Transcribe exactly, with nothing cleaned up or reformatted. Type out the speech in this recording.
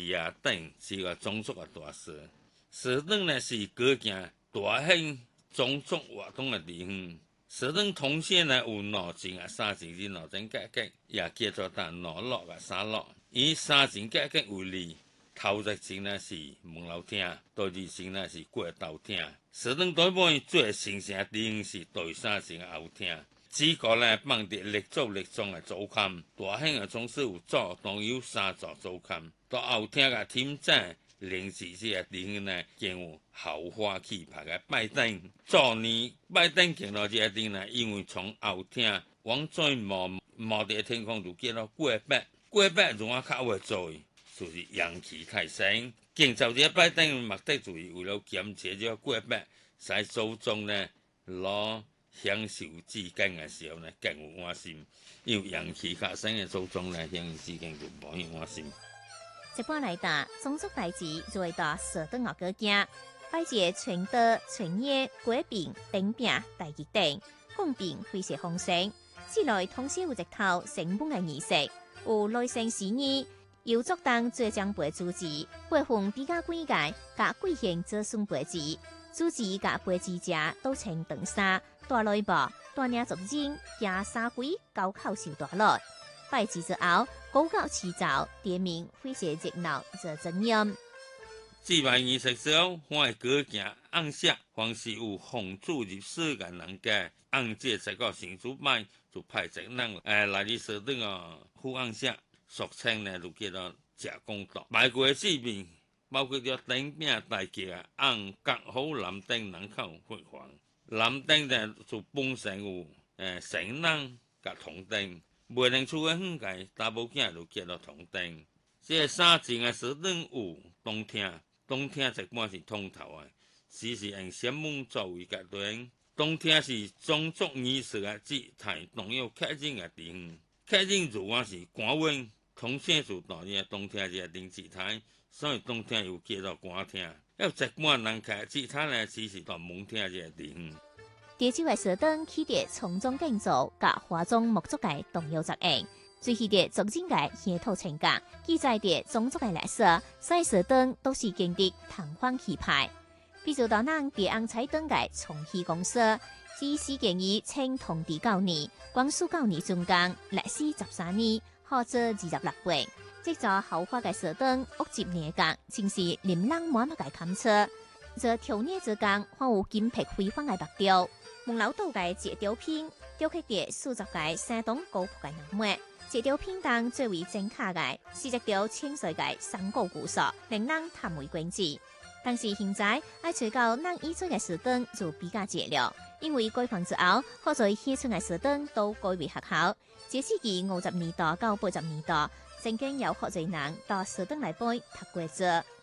啊等是個種族嘅大社。社堂呢是各件大型種族活動嘅地方。社堂通常呢有兩層啊、三層至兩層格局，也叫做當兩落啊、三落。以三層格局為例，頭一層呢是門樓廳，第二層呢是過道廳。社堂大部分最形成嘅地方是第三層嘅後廳。主角呢放佇立足立中嘅祖龕，大型嘅總是有座，共有三座祖龕。到後廳嘅天井。靈寺這個地方呢，更有豪華氣派嘅拜登。早年拜登見到這個地方呢，因為從後廳往最望望到天空就叫做過北，過北如果較會做，就是陽氣太盛。建造這個拜登目的就是為了減少這個過北，使祖宗呢攞享受至敬嘅時候呢更有安心，因為陽氣較盛嘅祖宗呢享受至敬就無咁安心。 一般來打種族代志就會到社堂學個行，拜節傳道、傳業、改餅、頂餅、大祭等，供餅非常豐盛。此類通常有一套成本嘅儀式，有內生事宜，由族當做將陪主持，陪奉比較貴界，甲貴姓做孫陪祭，主持甲陪祭者都穿長衫，大內帽，大領足巾，加三跪，高口受大落。拜祭之後，高高起早，店面非常熱鬧，做莊嚴。 祭拜儀式之後，我各件按石，凡是有奉主入世嘅人家，按這這個神主拜，就派一人誒來去社堂啊，副按石，俗稱呢就叫做食公道。拜過嘅祭品包括咗頂餅、大旗啊，按剛好南頂人口發放。南頂呢就本身有誒神人甲銅燈。未能出嘅遠界，大部件就叫做銅燈。這個三層嘅社堂有東廳，東廳一般是通頭嘅，只是用専門座位隔斷。東廳是種族儀式嘅祭台，同有客人嘅地方。客人如果是官員，通常就到呢個東廳這個頂祭台，所以東廳又叫做官廳。要一般人開祭台呢，只是到門廳這個地方。 潮州嘅社堂起佇從中建造，甲華中木族嘅同樣作用，最起佇族人嘅鄉土情感，記載佇種族嘅歷史，所以社堂都是建立堂皇氣派。比如到咱佇紅彩燈嘅重禧公社，只是建於清同治九年，光緒九年竣工，歷時十三年，好做二十六歲。這座豪華嘅社堂屋脊內角，正是琳琅滿目嘅坎車，在條內之間，還有金碧輝煌嘅木雕。門樓道嘅石雕品，雕刻佇數十個山東古樸嘅人物。石雕品當最為精巧嘅，是一條清水嘅三國故事，令人嘆為觀止。但是現在愛找到咱以前嘅社堂就比較熱了，因為改房之後，好在鄉村嘅社堂都改為學校。這世紀五十年代到八十年代，曾經有好多人到社堂來背讀過書。